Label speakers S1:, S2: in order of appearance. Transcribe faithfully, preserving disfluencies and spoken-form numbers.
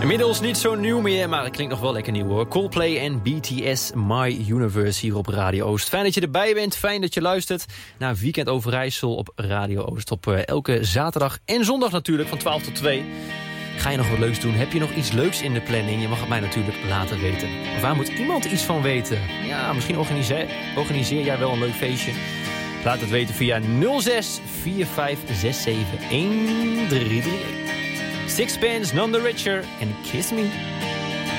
S1: Inmiddels niet zo nieuw meer, maar het klinkt nog wel lekker nieuw hoor. Coldplay en B T S, My Universe hier op Radio Oost. Fijn dat je erbij bent, fijn dat je luistert naar Weekend Overijssel op Radio Oost. Op uh, elke zaterdag en zondag natuurlijk, van twaalf tot twee. Ga je nog wat leuks doen? Heb je nog iets leuks in de planning? Je mag het mij natuurlijk laten weten. Of waar moet iemand iets van weten? Ja, misschien organiseer, organiseer jij wel een leuk feestje. Laat het weten via nul zes vier vijf zes zeven een drie drie. Sixpence, None the Richer en Kiss Me.